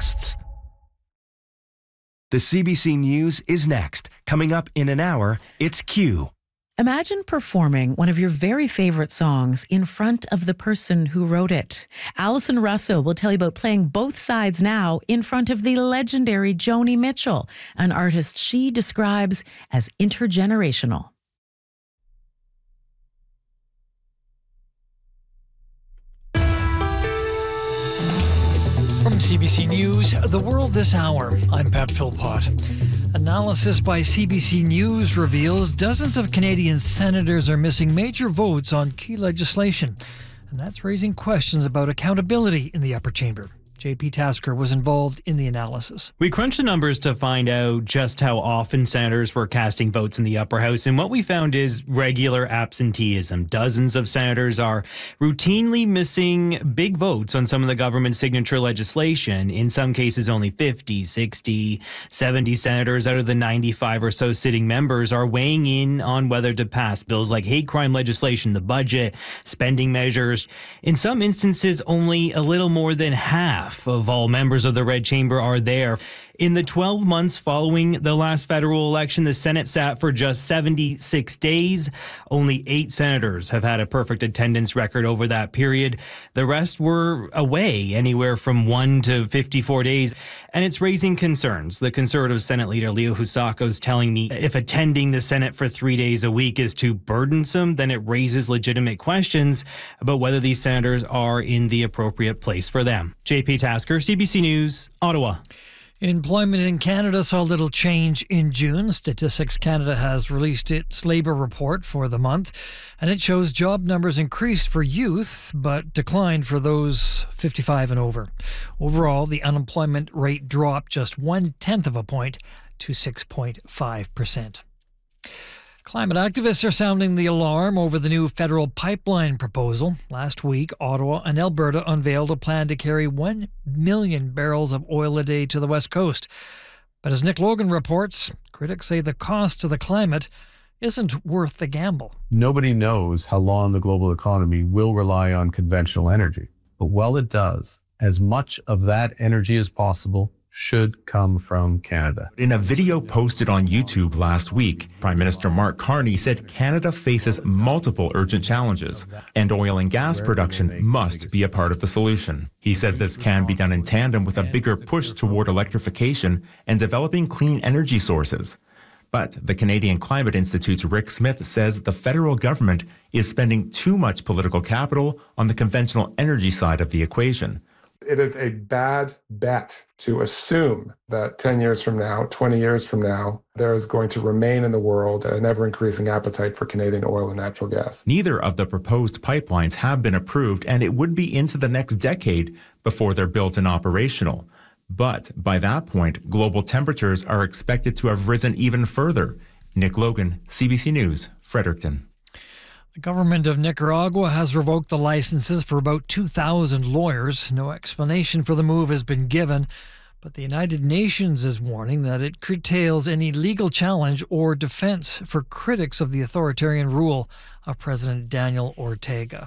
podcasts. The CBC News is next. Coming up in an hour, it's Q. Imagine performing one of your very favorite songs in front of the person who wrote it. Alison Russo will tell you about playing both sides now in front of the legendary Joni Mitchell, an artist she describes as intergenerational. From CBC News, The World This Hour, I'm Pat Philpott. Analysis by CBC News reveals dozens of Canadian senators are missing major votes on key legislation, and that's raising questions about accountability in the upper chamber. JP Tasker was involved in the analysis. We crunched the numbers to find out just how often senators were casting votes in the upper house, and what we found is regular absenteeism. Dozens of senators are routinely missing big votes on some of the government signature legislation. In some cases, only 50, 60, 70 senators out of the 95 or so sitting members are weighing in on whether to pass bills like hate crime legislation, the budget, spending measures. In some instances, only a little more than half of all members of the Red Chamber are there. In the 12 months following the last federal election, the Senate sat for just 76 days. Only 8 senators have had a perfect attendance record over that period. The rest were away anywhere from 1 to 54 days. And it's raising concerns. The Conservative Senate leader, Leo Husako, is telling me if attending the Senate for 3 days a week is too burdensome, then it raises legitimate questions about whether these senators are in the appropriate place for them. JP Tasker, CBC News, Ottawa. Employment in Canada saw little change in June. Statistics Canada has released its labour report for the month, and it shows job numbers increased for youth but declined for those 55 and over. Overall, the unemployment rate dropped just 0.1 of a point to 6.5%. Climate activists are sounding the alarm over the new federal pipeline proposal. Last week, Ottawa and Alberta unveiled a plan to carry 1 million barrels of oil a day to the west coast. But as Nick Logan reports, critics say the cost to the climate isn't worth the gamble. Nobody knows how long the global economy will rely on conventional energy. But while it does, as much of that energy as possible should come from Canada. In a video posted on YouTube last week, Prime Minister Mark Carney said Canada faces multiple urgent challenges, and oil and gas production must be a part of the solution. He says this can be done in tandem with a bigger push toward electrification and developing clean energy sources. But the Canadian Climate Institute's Rick Smith says the federal government is spending too much political capital on the conventional energy side of the equation. It is a bad bet to assume that 10 years from now, 20 years from now, there is going to remain in the world an ever-increasing appetite for Canadian oil and natural gas. Neither of the proposed pipelines have been approved, and it would be into the next decade before they're built and operational. But by that point, global temperatures are expected to have risen even further. Nick Logan, CBC News, Fredericton. The government of Nicaragua has revoked the licenses for about 2,000 lawyers. No explanation for the move has been given, but the United Nations is warning that it curtails any legal challenge or defense for critics of the authoritarian rule of President Daniel Ortega.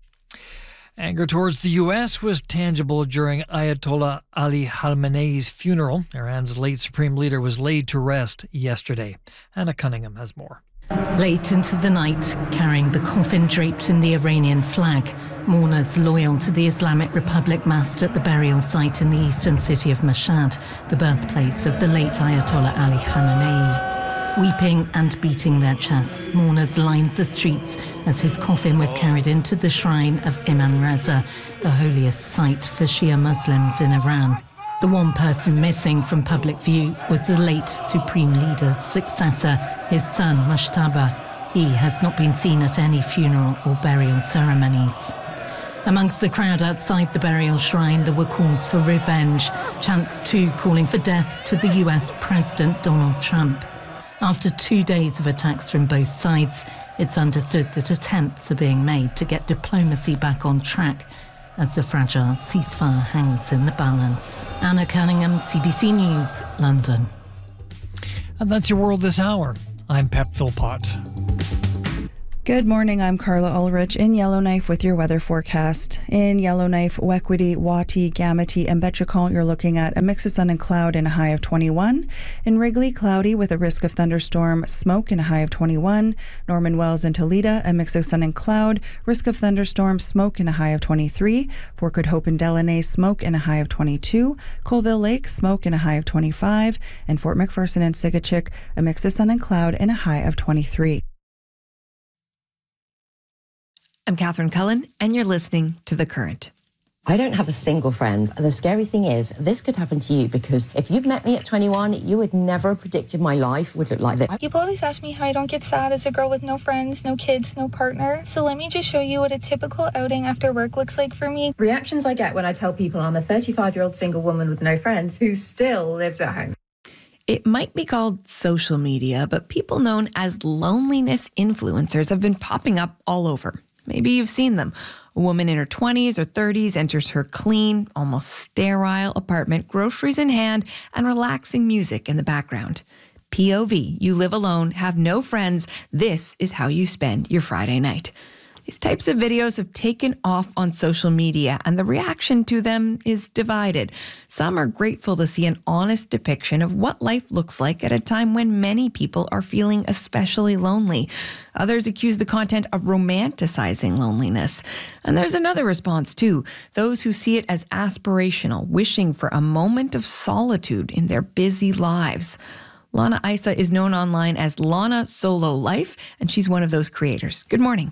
Anger towards the U.S. was tangible during Ayatollah Ali Khamenei's funeral. Iran's late supreme leader was laid to rest yesterday. Anna Cunningham has more. Late into the night, carrying the coffin draped in the Iranian flag, mourners loyal to the Islamic Republic massed at the burial site in the eastern city of Mashhad, the birthplace of the late Ayatollah Ali Khamenei. Weeping and beating their chests, mourners lined the streets as his coffin was carried into the shrine of Imam Reza, the holiest site for Shia Muslims in Iran. The one person missing from public view was the late Supreme Leader's successor, his son Mushtaba. He has not been seen at any funeral or burial ceremonies. Amongst the crowd outside the burial shrine, there were calls for revenge, chants too calling for death to the US President Donald Trump. After 2 days of attacks from both sides, it's understood that attempts are being made to get diplomacy back on track as the fragile ceasefire hangs in the balance. Anna Cunningham, CBC News, London. And that's your World This Hour. I'm Pep Philpott. Good morning, I'm Carla Ulrich in Yellowknife with your weather forecast. In Yellowknife, Wequity, Wati, Gamity, and Betchacon, you're looking at a mix of sun and cloud and a high of 21. In Wrigley, cloudy with a risk of thunderstorm, smoke and a high of 21. Norman Wells and Toledo, a mix of sun and cloud, risk of thunderstorm, smoke and a high of 23. Fort Good Hope and Delaney, smoke and a high of 22. Colville Lake, smoke and a high of 25. And Fort McPherson and Sigachik, a mix of sun and cloud and a high of 23. I'm Catherine Cullen, and you're listening to The Current. I don't have a single friend. The scary thing is, this could happen to you, because if you'd met me at 21, you would never have predicted my life would look like this. People always ask me how I don't get sad as a girl with no friends, no kids, no partner. So let me just show you what a typical outing after work looks like for me. Reactions I get when I tell people I'm a 35-year-old single woman with no friends who still lives at home. It might be called social media, but people known as loneliness influencers have been popping up all over. Maybe you've seen them. A woman in her 20s or 30s enters her clean, almost sterile apartment, groceries in hand, and relaxing music in the background. POV, you live alone, have no friends. This is how you spend your Friday night. These types of videos have taken off on social media, and the reaction to them is divided. Some are grateful to see an honest depiction of what life looks like at a time when many people are feeling especially lonely. Others accuse the content of romanticizing loneliness. And there's another response, too. Those who see it as aspirational, wishing for a moment of solitude in their busy lives. Lana Isa is known online as Lana Solo Life, and she's one of those creators. Good morning.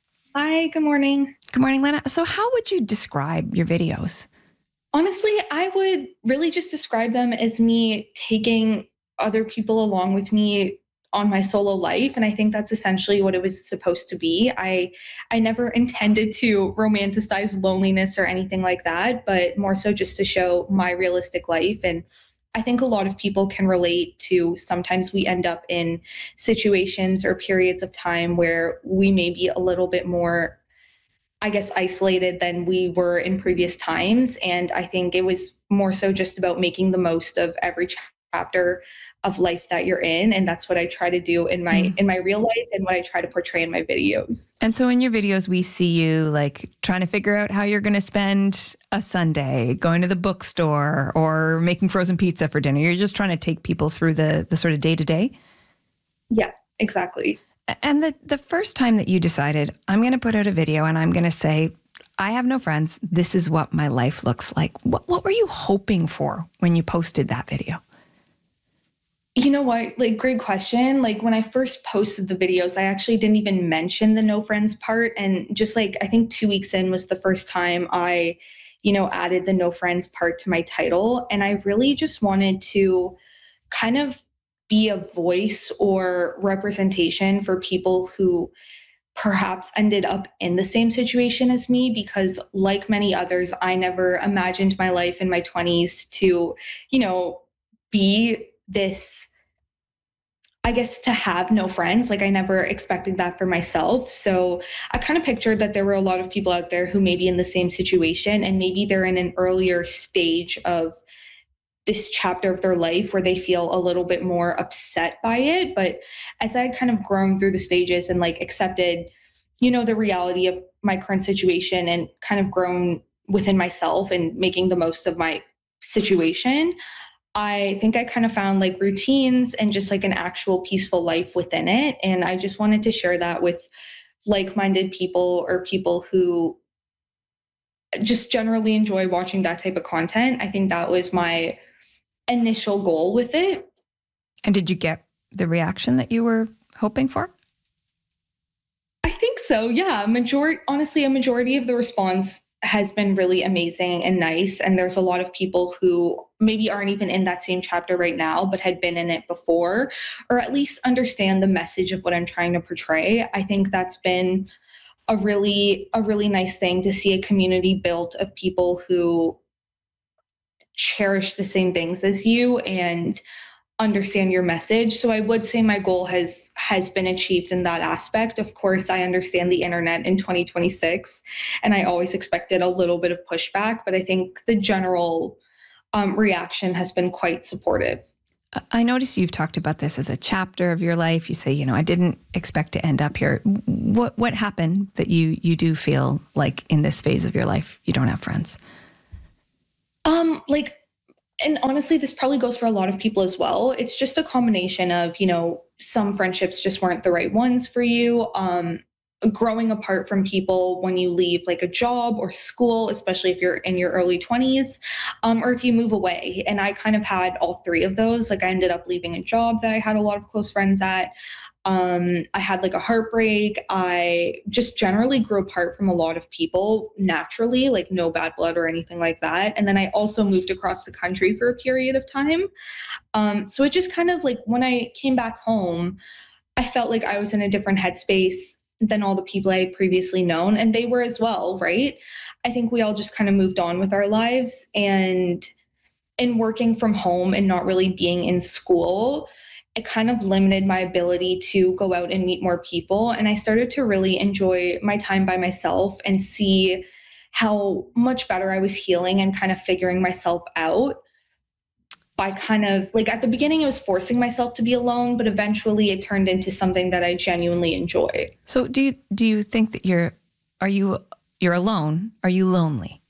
Hi, good morning. Good morning, Lana. So how would you describe your videos? Honestly, I would really just describe them as me taking other people along with me on my solo life. And I think that's essentially what it was supposed to be. I never intended to romanticize loneliness or anything like that, but more so just to show my realistic life. And I think a lot of people can relate to sometimes we end up in situations or periods of time where we may be a little bit more, I guess, isolated than we were in previous times. And I think it was more so just about making the most of every chapter of life that you're in. And that's what I try to do in my real life and what I try to portray in my videos. And so in your videos, we see you like trying to figure out how you're going to spend a Sunday, going to the bookstore or making frozen pizza for dinner. You're just trying to take people through the sort of day to day. Yeah, exactly. And the first time that you decided, I'm going to put out a video and I'm going to say, I have no friends. This is what my life looks like. What were you hoping for when you posted that video? You know what? Like, great question. Like, when I first posted the videos, I actually didn't even mention the no friends part. And just like, I think 2 weeks in was the first time I, added the no friends part to my title. And I really just wanted to kind of be a voice or representation for people who perhaps ended up in the same situation as me, because like many others, I never imagined my life in my 20s to, be this, I guess, to have no friends. Like, I never expected that for myself. So I kind of pictured that there were a lot of people out there who may be in the same situation, and maybe they're in an earlier stage of this chapter of their life where they feel a little bit more upset by it. But as I kind of grown through the stages and like accepted, the reality of my current situation and kind of grown within myself and making the most of my situation, I think I kind of found like routines and just like an actual peaceful life within it. And I just wanted to share that with like-minded people or people who just generally enjoy watching that type of content. I think that was my initial goal with it. And did you get the reaction that you were hoping for? I think so. Yeah. Honestly, a majority of the response has been really amazing and nice. And there's a lot of people who maybe aren't even in that same chapter right now, but had been in it before, or at least understand the message of what I'm trying to portray. I think that's been a really nice thing to see, a community built of people who cherish the same things as you and understand your message. So I would say my goal has been achieved in that aspect. Of course, I understand the internet in 2026, and I always expected a little bit of pushback, but I think the general reaction has been quite supportive. I notice you've talked about this as a chapter of your life. You say, I didn't expect to end up here. What happened that you do feel like in this phase of your life you don't have friends? And honestly, this probably goes for a lot of people as well. It's just a combination of, some friendships just weren't the right ones for you. Growing apart from people when you leave like a job or school, especially if you're in your early 20s, or if you move away. And I kind of had all three of those. Like I ended up leaving a job that I had a lot of close friends at. I had like a heartbreak. I just generally grew apart from a lot of people naturally, like no bad blood or anything like that. And then I also moved across the country for a period of time. So it just kind of like when I came back home, I felt like I was in a different headspace than all the people I had previously known. And they were as well, right? I think we all just kind of moved on with our lives. And in working from home and not really being in school, it kind of limited my ability to go out and meet more people. And I started to really enjoy my time by myself and see how much better I was healing and kind of figuring myself out by kind of like at the beginning, it was forcing myself to be alone, but eventually it turned into something that I genuinely enjoy. So do you think that you're alone? Are you lonely?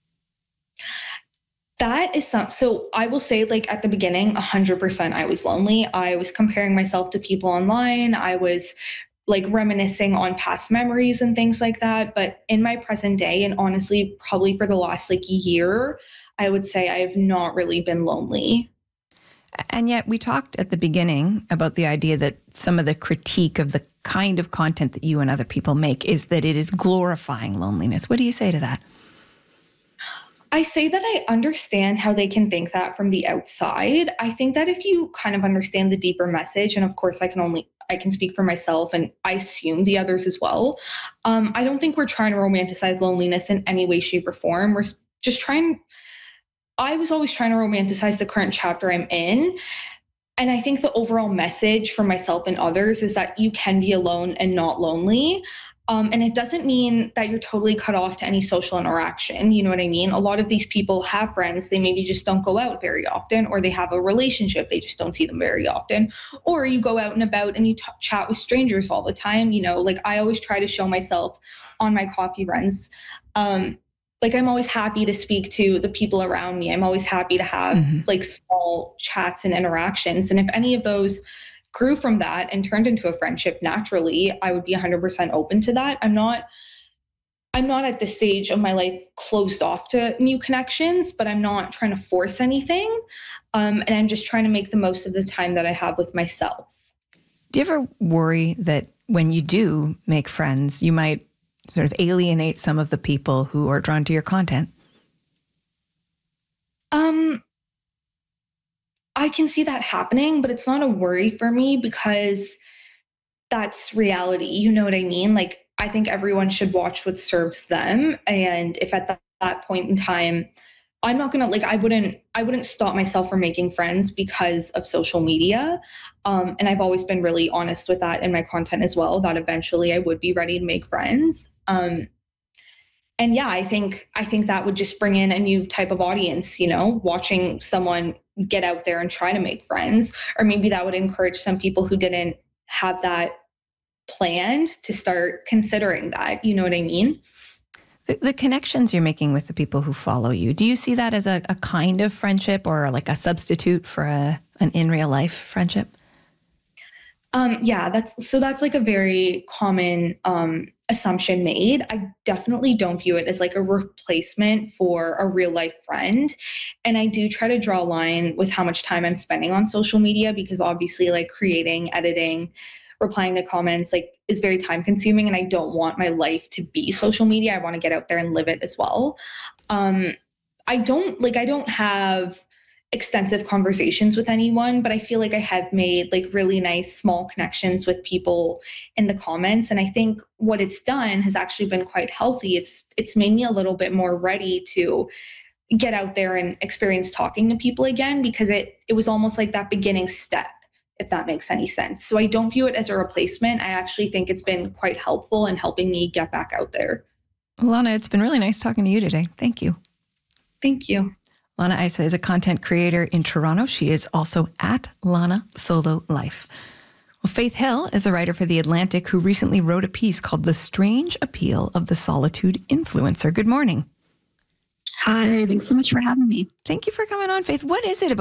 That is so I will say like at the beginning, 100% I was lonely. I was comparing myself to people online. I was like reminiscing on past memories and things like that. But in my present day, and honestly, probably for the last like year, I would say I have not really been lonely. And yet we talked at the beginning about the idea that some of the critique of the kind of content that you and other people make is that it is glorifying loneliness. What do you say to that? I say that I understand how they can think that from the outside. I think that if you kind of understand the deeper message, and of course I can speak for myself and I assume the others as well. I don't think we're trying to romanticize loneliness in any way, shape, or form. We're just I was always trying to romanticize the current chapter I'm in. And I think the overall message for myself and others is that you can be alone and not lonely. And it doesn't mean that you're totally cut off to any social interaction. You know what I mean? A lot of these people have friends. They maybe just don't go out very often, or they have a relationship. They just don't see them very often. Or you go out and about and you chat with strangers all the time. Like I always try to show myself on my coffee runs. Like I'm always happy to speak to the people around me. I'm always happy to have like small chats and interactions. And if any of those grew from that and turned into a friendship naturally, I would be 100% open to that. I'm not at this stage of my life closed off to new connections, but I'm not trying to force anything. And I'm just trying to make the most of the time that I have with myself. Do you ever worry that when you do make friends, you might sort of alienate some of the people who are drawn to your content? I can see that happening, but it's not a worry for me because that's reality. You know what I mean? Like, I think everyone should watch what serves them. And if at that point in time, I'm not going to I wouldn't stop myself from making friends because of social media. And I've always been really honest with that in my content as well, that eventually I would be ready to make friends. And yeah, I think that would just bring in a new type of audience, watching someone get out there and try to make friends, or maybe that would encourage some people who didn't have that planned to start considering that. You know what I mean? The connections you're making with the people who follow you, do you see that as a kind of friendship or like a substitute for an in real life friendship? Yeah, that's like a very common assumption made. I definitely don't view it as like a replacement for a real life friend. And I do try to draw a line with how much time I'm spending on social media, because obviously like creating, editing, replying to comments is very time consuming, and I don't want my life to be social media. I want to get out there and live it as well. I don't have extensive conversations with anyone, but I feel like I have made really nice small connections with people in the comments. And I think what it's done has actually been quite healthy. It's made me a little bit more ready to get out there and experience talking to people again, because it was almost like that beginning step, if that makes any sense. So I don't view it as a replacement. I actually think it's been quite helpful in helping me get back out there. Lana, it's been really nice talking to you today. Thank you. Thank you. Lana Isa is a content creator in Toronto. She is also at Lana Solo Life. Well, Faith Hill is a writer for The Atlantic who recently wrote a piece called The Strange Appeal of the Solitude Influencer. Good morning. Hi, thanks so much for having me. Thank you for coming on, Faith. What is it about